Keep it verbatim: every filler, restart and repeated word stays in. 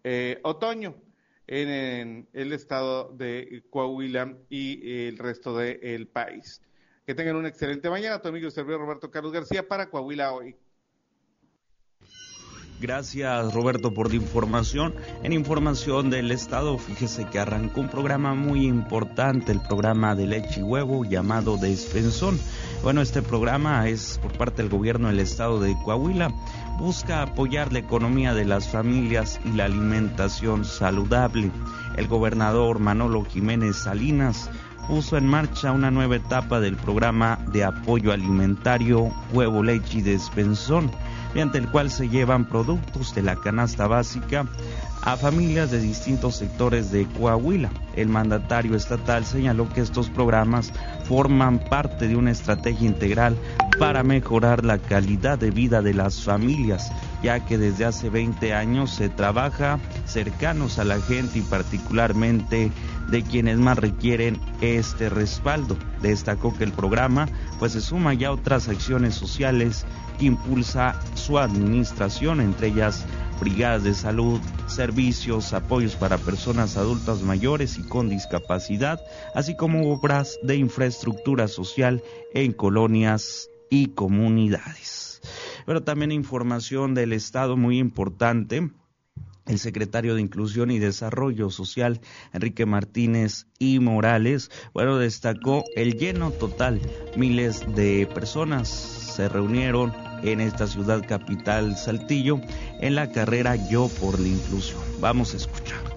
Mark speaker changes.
Speaker 1: eh, otoño en, en el estado de Coahuila y el resto del país. Que tengan una excelente mañana. Tu amigo y servidor Roberto Carlos García para Coahuila Hoy.
Speaker 2: Gracias, Roberto, por la información. En información del Estado, fíjese que arrancó un programa muy importante, el programa de leche y huevo llamado Despensón. Bueno, este programa es por parte del gobierno del Estado de Coahuila. Busca apoyar la economía de las familias y la alimentación saludable. El gobernador Manolo Jiménez Salinas puso en marcha una nueva etapa del programa de apoyo alimentario Huevo, Leche y Despensón, mediante el cual se llevan productos de la canasta básica a familias de distintos sectores de Coahuila. El mandatario estatal señaló que estos programas forman parte de una estrategia integral para mejorar la calidad de vida de las familias, ya que desde hace veinte años se trabaja cercanos a la gente y particularmente de quienes más requieren este respaldo. Destacó que el programa pues se suma ya a otras acciones sociales que impulsa su administración, entre ellas brigadas de salud, servicios, apoyos para personas adultas mayores y con discapacidad, así como obras de infraestructura social en colonias y comunidades. Pero también información del Estado muy importante. El secretario de Inclusión y Desarrollo Social, Enrique Martínez y Morales, bueno, destacó el lleno total. Miles de personas se reunieron en esta ciudad capital Saltillo en la carrera Yo por la Inclusión. Vamos a escuchar.